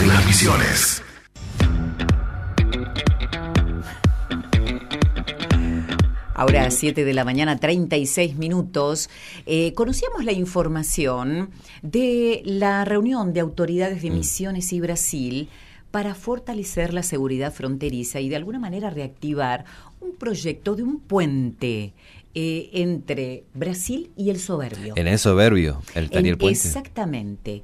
de las Misiones. Ahora 7 de la mañana, 36 minutos. Conocíamos la información de la reunión de autoridades de Misiones y Brasil para fortalecer la seguridad fronteriza y de alguna manera reactivar un proyecto de un puente entre Brasil y el Soberbio. En el Soberbio, el Taniel Puente. Exactamente.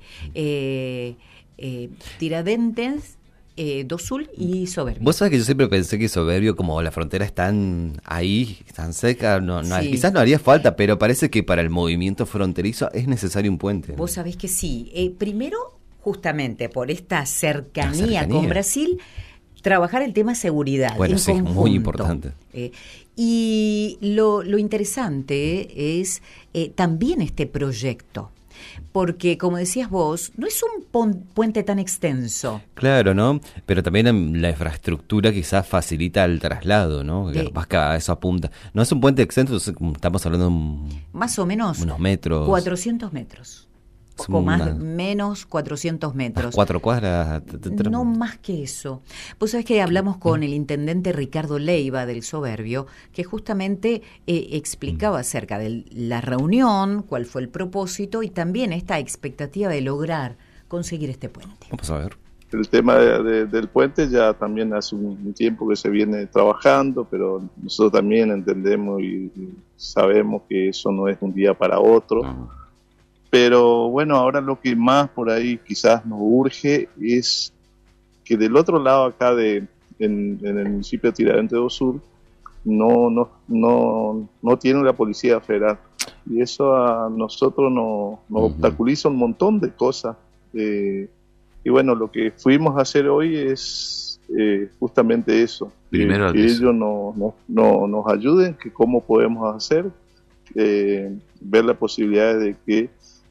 Tiradentes, do Sul y Soberbio. Vos sabés que yo siempre pensé que Soberbio, como la frontera están ahí, tan cerca, Sí. Quizás no haría falta, pero parece que para el movimiento fronterizo es necesario un puente. Vos sabés que sí. Primero, justamente por esta cercanía con Brasil, trabajar el tema seguridad. Bueno, en sí, conjunto. muy importante. Y lo interesante es también este proyecto. Porque, como decías vos, no es un puente tan extenso. Claro, ¿no? Pero también la infraestructura quizás facilita el traslado, ¿no? Capaz que a eso apunta. No es un puente extenso, estamos hablando de más o menos unos metros. 400 metros. Poco más, menos 400 metros. 4 cuadras. No más que eso. Vos sabés que hablamos con el intendente Ricardo Leiva del Soberbio, que justamente explicaba acerca de la reunión, cuál fue el propósito y también esta expectativa de lograr conseguir este puente. Vamos a ver. El tema del puente ya también hace un tiempo que se viene trabajando, pero nosotros también entendemos y sabemos que eso no es un día para otro. Pero bueno, ahora lo que más por ahí quizás nos urge es que del otro lado acá en el municipio de Tiradentes do Sul no tiene la Policía Federal. Y eso a nosotros nos obstaculiza un montón de cosas. Y bueno, lo que fuimos a hacer hoy es justamente eso. Primero que ellos nos ayuden, que cómo podemos hacer, ver la posibilidad de que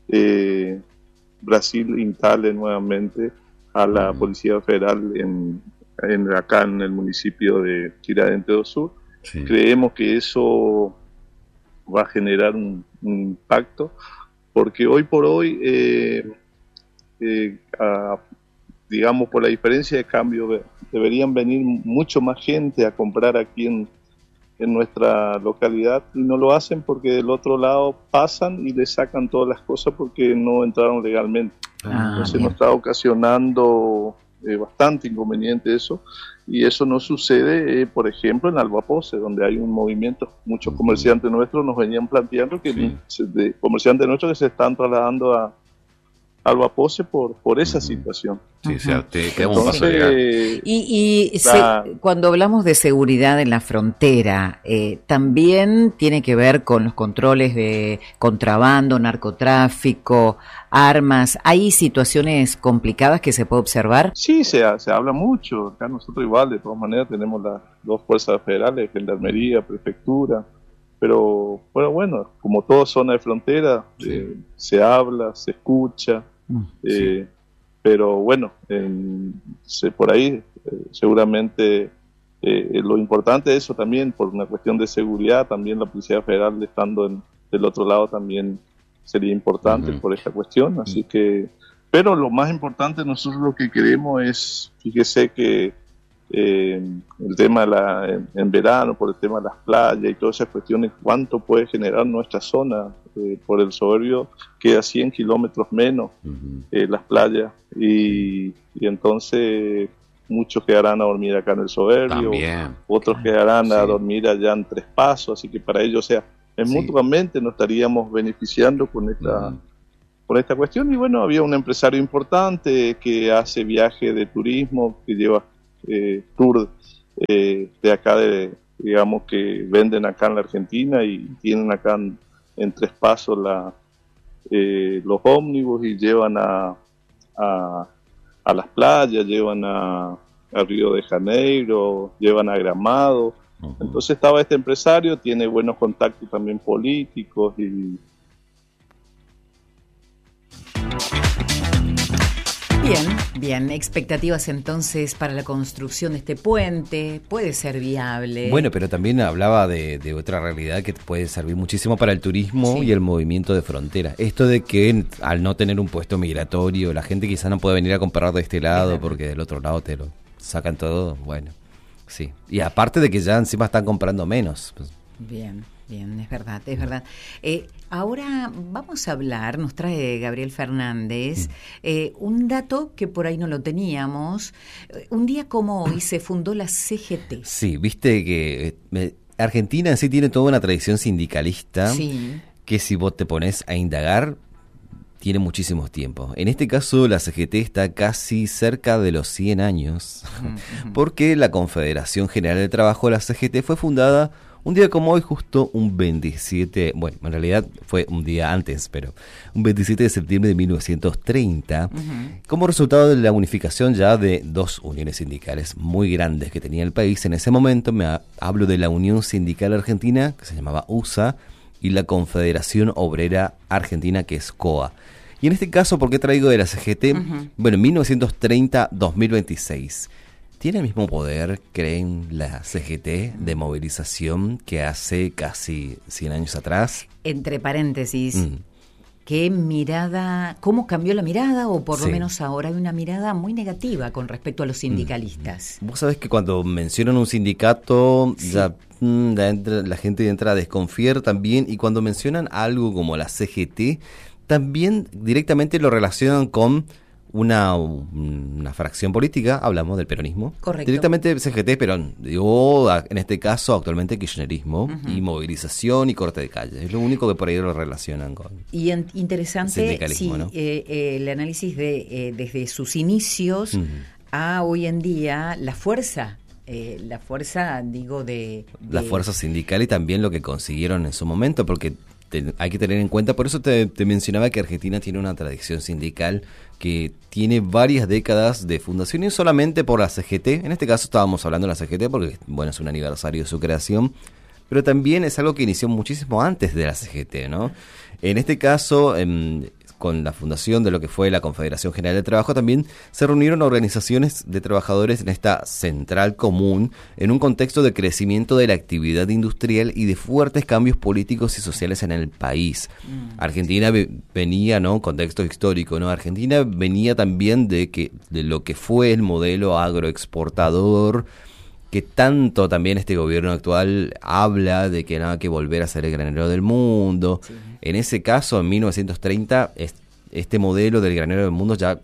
Brasil instale nuevamente a la Policía Federal acá en el municipio de Tiradentes do Sul. Sí. Creemos que eso va a generar un impacto, porque hoy por hoy, digamos, por la diferencia de cambio, deberían venir mucho más gente a comprar aquí en nuestra localidad y no lo hacen porque del otro lado pasan y le sacan todas las cosas porque no entraron legalmente. Entonces nos está ocasionando bastante inconveniente eso, y eso no sucede, por ejemplo, en Albapose, donde hay un movimiento. Muchos comerciantes nuestros nos venían planteando que comerciantes nuestros que se están trasladando a Albapose por esa situación. Sí, o sea, te quedamos un paso llegar. Cuando hablamos de seguridad en la frontera, también tiene que ver con los controles de contrabando, narcotráfico, armas. ¿Hay situaciones complicadas que se puede observar? Sí, se habla mucho. Acá nosotros igual, de todas maneras, tenemos las dos fuerzas federales, Gendarmería, Prefectura. Pero bueno, como toda zona de frontera, se habla, se escucha. Pero bueno, por ahí seguramente lo importante es eso también, por una cuestión de seguridad, también la Policía Federal estando del otro lado también sería importante por esta cuestión, así que, pero lo más importante nosotros lo que queremos es, fíjese que el tema en verano, por el tema de las playas y todas esas cuestiones, cuánto puede generar nuestra zona. Por el Soberbio queda 100 kilómetros menos las playas, y entonces muchos quedarán a dormir acá en el Soberbio, también. Otros quedarán a dormir allá en Tres Pasos, así que para ellos, o sea, mutuamente nos estaríamos beneficiando con esta cuestión. Y bueno, había un empresario importante que hace viaje de turismo, que lleva tour de acá, digamos, que venden acá en la Argentina y tienen acá en Tres Pasos los ómnibus y llevan a las playas, llevan a Río de Janeiro, llevan a Gramado. Entonces estaba este empresario, tiene buenos contactos también políticos Bien, expectativas entonces para la construcción de este puente, puede ser viable. Bueno, pero también hablaba de otra realidad que puede servir muchísimo para el turismo y el movimiento de frontera. Esto de que al no tener un puesto migratorio, la gente quizá no puede venir a comprar de este lado porque del otro lado te lo sacan todo, bueno, sí. Y aparte de que ya encima están comprando menos. Pues. Bien, es verdad. Ahora vamos a hablar, nos trae Gabriel Fernández, un dato que por ahí no lo teníamos. Un día como hoy se fundó la CGT. Sí, viste que Argentina en sí tiene toda una tradición sindicalista que si vos te pones a indagar, tiene muchísimos tiempos. En este caso, la CGT está casi cerca de los 100 años, porque la Confederación General del Trabajo, la CGT, fue fundada un día como hoy, justo un 27, bueno, en realidad fue un día antes, pero un 27 de septiembre de 1930, como resultado de la unificación ya de dos uniones sindicales muy grandes que tenía el país. En ese momento hablo de la Unión Sindical Argentina, que se llamaba USA, y la Confederación Obrera Argentina, que es COA. Y en este caso, ¿por qué traigo de la CGT? Bueno, en 1930-2026. ¿Tiene el mismo poder, creen, la CGT de movilización que hace casi 100 años atrás? Entre paréntesis, ¿qué mirada, cómo cambió la mirada? O por lo menos ahora hay una mirada muy negativa con respecto a los sindicalistas. Vos sabés que cuando mencionan un sindicato, ya la gente entra a desconfiar también, y cuando mencionan algo como la CGT, también directamente lo relacionan con una fracción política. Hablamos del peronismo. Correcto. Directamente CGT, Perón. Digo, en este caso, actualmente kirchnerismo y movilización y corte de calle. Es lo único que por ahí lo relacionan con. Y interesante, ¿no? El análisis de desde sus inicios a hoy en día, la fuerza, la fuerza sindical y también lo que consiguieron en su momento, porque hay que tener en cuenta, por eso te mencionaba que Argentina tiene una tradición sindical que tiene varias décadas de fundación, y solamente por la CGT. En este caso estábamos hablando de la CGT porque, bueno, es un aniversario de su creación, pero también es algo que inició muchísimo antes de la CGT, ¿no? En este caso, con la fundación de lo que fue la Confederación General del Trabajo, también se reunieron organizaciones de trabajadores en esta central común en un contexto de crecimiento de la actividad industrial y de fuertes cambios políticos y sociales en el país. Argentina venía, ¿no? Contexto histórico, ¿no? Argentina venía también de lo que fue el modelo agroexportador, que tanto también este gobierno actual habla de que nada que volver a ser el granero del mundo. Sí. En ese caso, en 1930, este modelo del granero del mundo ya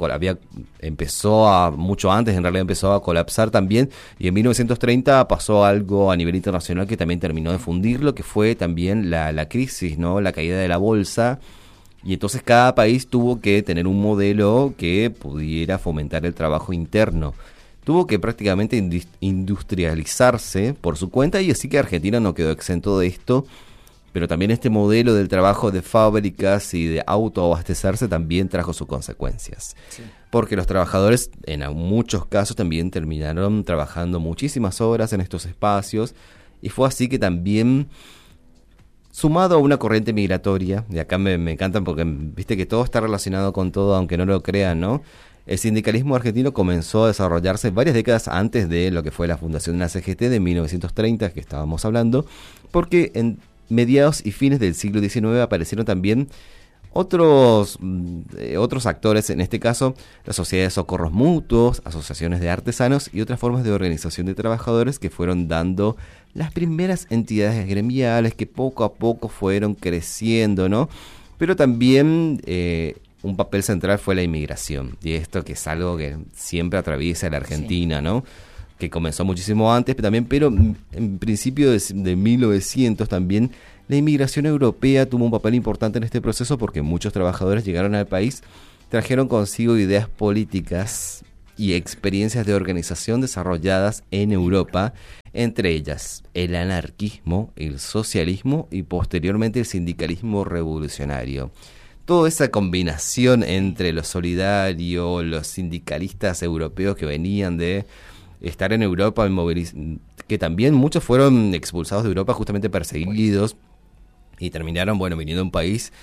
mucho antes, en realidad empezó a colapsar también, y en 1930 pasó algo a nivel internacional que también terminó de fundirlo, que fue también la crisis, ¿no? La caída de la bolsa. Y entonces cada país tuvo que tener un modelo que pudiera fomentar el trabajo interno. Tuvo que prácticamente industrializarse por su cuenta, y así que Argentina no quedó exento de esto, pero también este modelo del trabajo de fábricas y de autoabastecerse también trajo sus consecuencias. Sí. Porque los trabajadores en muchos casos también terminaron trabajando muchísimas horas en estos espacios, y fue así que también, sumado a una corriente migratoria, y acá me encantan porque viste que todo está relacionado con todo, aunque no lo crean, ¿no? El sindicalismo argentino comenzó a desarrollarse varias décadas antes de lo que fue la fundación de la CGT de 1930, que estábamos hablando, porque en mediados y fines del siglo XIX aparecieron también otros actores, en este caso las sociedades de socorros mutuos, asociaciones de artesanos y otras formas de organización de trabajadores que fueron dando las primeras entidades gremiales que poco a poco fueron creciendo, ¿no? Pero también un papel central fue la inmigración, y esto que es algo que siempre atraviesa la Argentina, sí, ¿no? Que comenzó muchísimo antes también, pero en principio de 1900 también la inmigración europea tuvo un papel importante en este proceso, porque muchos trabajadores llegaron al país, trajeron consigo ideas políticas y experiencias de organización desarrolladas en Europa, entre ellas el anarquismo, el socialismo y posteriormente el sindicalismo revolucionario. Toda esa combinación entre lo solidario, los sindicalistas europeos que venían de estar en Europa, que también muchos fueron expulsados de Europa, justamente perseguidos, y terminaron, viniendo a un país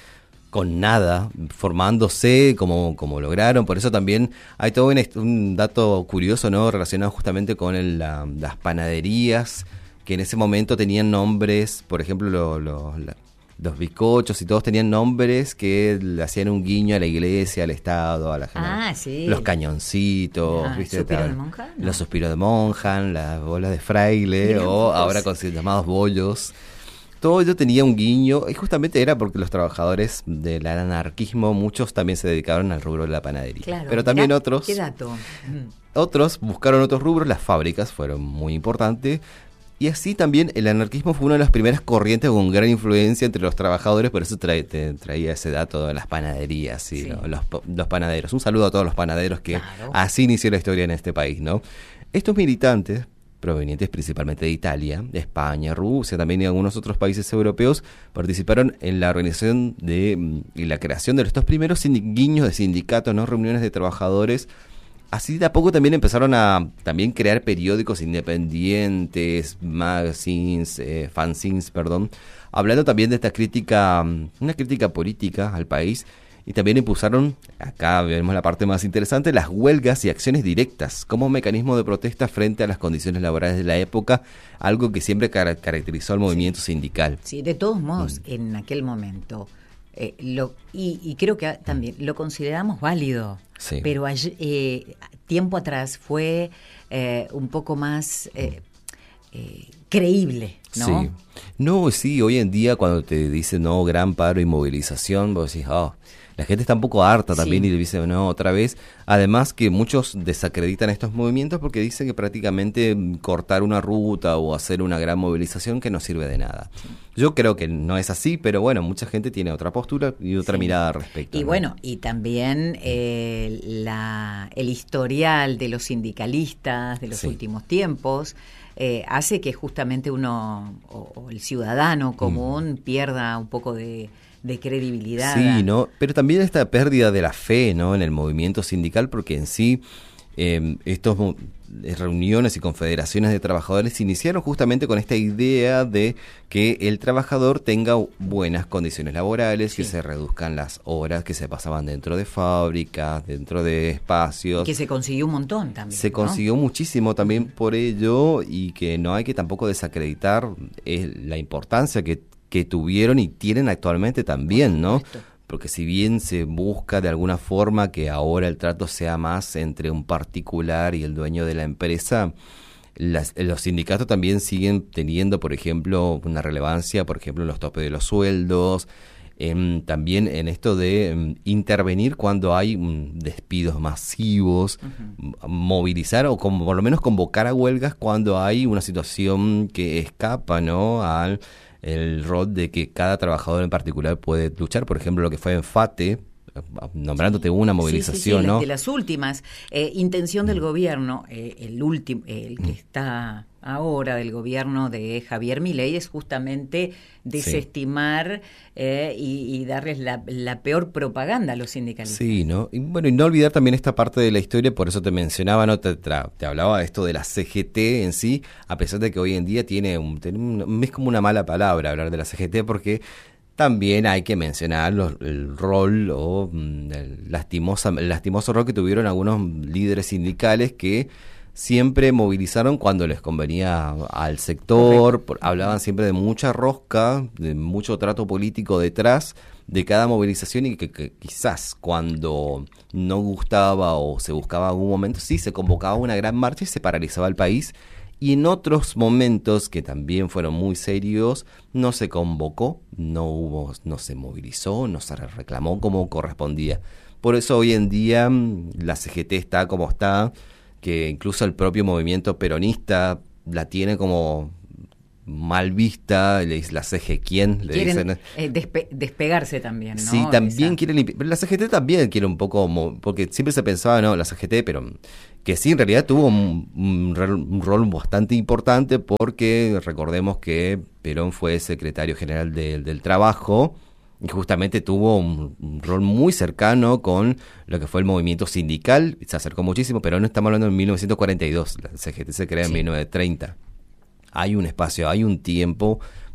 con nada, formándose como lograron. Por eso también hay todo un dato curioso, ¿no? Relacionado justamente con las panaderías, que en ese momento tenían nombres, por ejemplo, los bizcochos y todos tenían nombres que le hacían un guiño a la iglesia, al Estado, a la gente. Sí. Los cañoncitos, ¿viste? ¿Suspiro de monja? No. Los suspiros de monja, las bolas de fraile, o ahora con llamados bollos. Todo ello tenía un guiño, y justamente era porque los trabajadores del anarquismo, muchos también se dedicaron al rubro de la panadería. Claro, pero también otros... ¿Qué dato? Otros buscaron otros rubros, las fábricas fueron muy importantes, y así también el anarquismo fue una de las primeras corrientes con gran influencia entre los trabajadores, por eso traía ese dato de las panaderías, ¿sí? Sí. ¿No? Los panaderos. Un saludo a todos los panaderos que así inició la historia en este país, ¿no? Estos militantes, provenientes principalmente de Italia, de España, Rusia, también y algunos otros países europeos, participaron en la organización y la creación de estos primeros guiños de sindicatos, ¿no? Reuniones de trabajadores. Así de a poco también empezaron a también crear periódicos independientes, magazines, fanzines, hablando también de esta crítica, una crítica política al país, y también impulsaron, acá vemos la parte más interesante, las huelgas y acciones directas como mecanismo de protesta frente a las condiciones laborales de la época, algo que siempre caracterizó al movimiento sindical. Sí, de todos modos, en aquel momento, y creo que también lo consideramos válido, sí. Pero tiempo atrás fue un poco más creíble, ¿no? Sí. No, sí, hoy en día cuando te dicen, no, gran paro y movilización, vos decís, la gente está un poco harta también, y le dicen, no, otra vez. Además que muchos desacreditan estos movimientos porque dicen que prácticamente cortar una ruta o hacer una gran movilización que no sirve de nada. Sí. Yo creo que no es así, pero bueno, mucha gente tiene otra postura y otra mirada al respecto. Y ¿no? bueno, y también el historial de los sindicalistas de los últimos tiempos hace que justamente uno, o el ciudadano común, pierda un poco de credibilidad. Sí, ¿no? Pero también esta pérdida de la fe, ¿no? En el movimiento sindical, porque en sí estos reuniones y confederaciones de trabajadores se iniciaron justamente con esta idea de que el trabajador tenga buenas condiciones laborales, que se reduzcan las horas que se pasaban dentro de fábricas, dentro de espacios. Que se consiguió un montón también. Se consiguió muchísimo también por ello, y que no hay que tampoco desacreditar la importancia que tuvieron y tienen actualmente también, ¿no? Porque si bien se busca de alguna forma que ahora el trato sea más entre un particular y el dueño de la empresa, los sindicatos también siguen teniendo, por ejemplo, una relevancia, por ejemplo, en los topes de los sueldos, también en esto de intervenir cuando hay despidos masivos, movilizar o por lo menos convocar a huelgas cuando hay una situación que escapa, ¿no?, al el rol de que cada trabajador en particular puede luchar. Por ejemplo, lo que fue en FATE, nombrándote una movilización, ¿no? De las últimas. Intención del gobierno, el que está ahora del gobierno de Javier Milei, es justamente desestimar y darles la peor propaganda a los sindicalistas. Sí, ¿no? Y bueno, y no olvidar también esta parte de la historia, por eso te mencionaba, ¿no? Te hablaba de esto de la CGT en sí, a pesar de que hoy en día es como una mala palabra hablar de la CGT, porque también hay que mencionar el rol o el lastimoso rol que tuvieron algunos líderes sindicales que siempre movilizaron cuando les convenía al sector, hablaban siempre de mucha rosca, de mucho trato político detrás de cada movilización, y que quizás cuando no gustaba o se buscaba algún momento, sí se convocaba una gran marcha y se paralizaba el país. Y en otros momentos que también fueron muy serios, no se convocó, no se movilizó, no se reclamó como correspondía. Por eso hoy en día la CGT está como está, que incluso el propio movimiento peronista la tiene como mal vista, la CG, ¿quién? Le quieren dicen, despegarse también, ¿no? Sí, también quieren limpiar, pero la CGT también quiere un poco, porque siempre se pensaba, no, la CGT, pero que sí, en realidad tuvo un rol bastante importante, porque recordemos que Perón fue secretario general del Trabajo, y justamente tuvo un rol muy cercano con lo que fue el movimiento sindical, se acercó muchísimo, pero no estamos hablando de 1942, la CGT se crea en 1930. Hay un espacio, hay un tiempo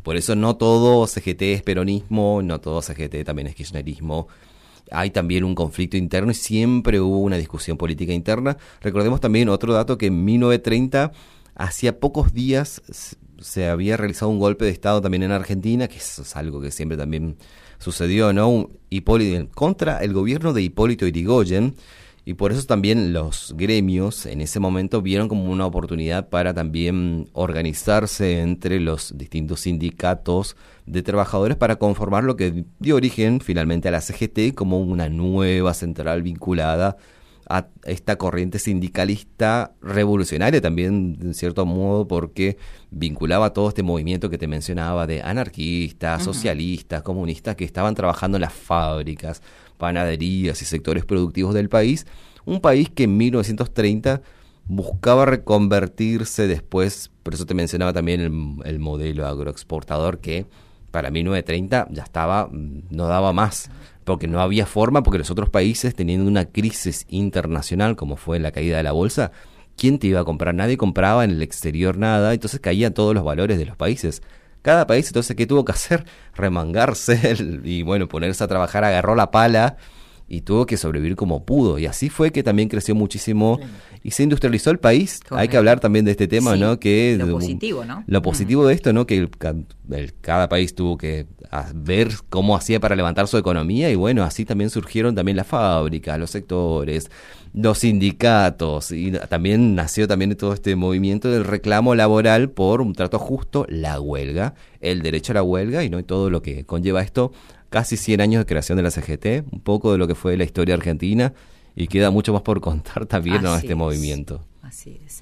Por eso no todo CGT es peronismo, no todo CGT también es kirchnerismo. Hay también un conflicto interno y siempre hubo una discusión política interna. Recordemos también otro dato, que en 1930, hacía pocos días, se había realizado un golpe de Estado también en Argentina, que eso es algo que siempre también sucedió, ¿no? Contra el gobierno de Hipólito Yrigoyen, y por eso también los gremios en ese momento vieron como una oportunidad para también organizarse entre los distintos sindicatos de trabajadores para conformar lo que dio origen finalmente a la CGT como una nueva central vinculada a esta corriente sindicalista revolucionaria también, en cierto modo, porque vinculaba todo este movimiento que te mencionaba de anarquistas, socialistas, comunistas que estaban trabajando en las fábricas, panaderías y sectores productivos del país. Un país que en 1930 buscaba reconvertirse después, por eso te mencionaba también el modelo agroexportador, que para 1930 ya estaba, no daba más, porque no había forma, porque los otros países, teniendo una crisis internacional como fue la caída de la bolsa, ¿quién te iba a comprar? Nadie compraba en el exterior nada, entonces caían todos los valores de los países. Cada país, entonces, ¿qué tuvo que hacer? Remangarse y, bueno, ponerse a trabajar, agarró la pala y tuvo que sobrevivir como pudo. Y así fue que también creció muchísimo y se industrializó el país. Correcto. Hay que hablar también de este tema, sí, ¿no? Que lo positivo, ¿no? Lo positivo de esto, ¿no? Que cada país tuvo que ver cómo hacía para levantar su economía y, bueno, así también surgieron también las fábricas, los sectores, los sindicatos, y también nació también todo este movimiento del reclamo laboral por un trato justo, la huelga, el derecho a la huelga y no y todo lo que conlleva esto. Casi 100 años de creación de la CGT, un poco de lo que fue la historia argentina, y queda mucho más por contar también, ¿no?, este movimiento. Así es.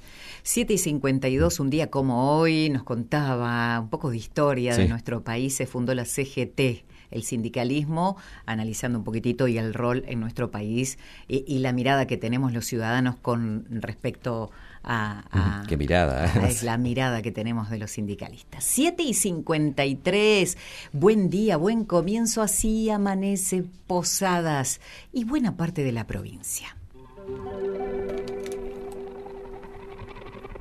7:52, un día como hoy, nos contaba un poco de historia de nuestro país. Se fundó la CGT, el sindicalismo, analizando un poquitito y el rol en nuestro país y la mirada que tenemos los ciudadanos con respecto a qué mirada, es la mirada que tenemos de los sindicalistas. 7:53, buen día, buen comienzo, así amanece Posadas y buena parte de la provincia.